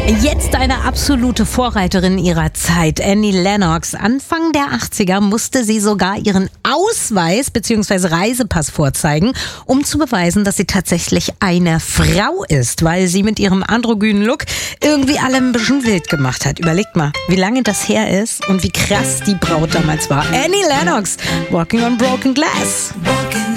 Jetzt eine absolute Vorreiterin ihrer Zeit, Annie Lennox. Anfang der 80er musste sie sogar ihren Ausweis bzw. Reisepass vorzeigen, um zu beweisen, dass sie tatsächlich eine Frau ist, weil sie mit ihrem androgynen Look irgendwie alle ein bisschen wild gemacht hat. Überlegt mal, wie lange das her ist und wie krass die Braut damals war. Annie Lennox, Walking on Broken Glass. Walking